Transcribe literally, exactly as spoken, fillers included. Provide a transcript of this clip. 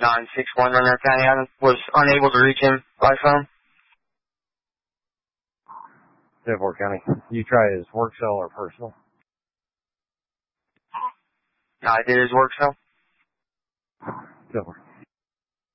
nine six one Monroe County. I was unable to reach him by phone. Fifth County. You try his work cell or personal? I did his work cell. Fifth